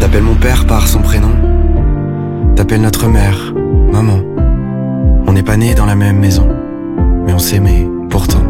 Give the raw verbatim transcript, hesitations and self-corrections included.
T'appelles mon père par son prénom. T'appelles notre mère maman. On n'est pas nés dans la même maison, mais on s'aimait pourtant.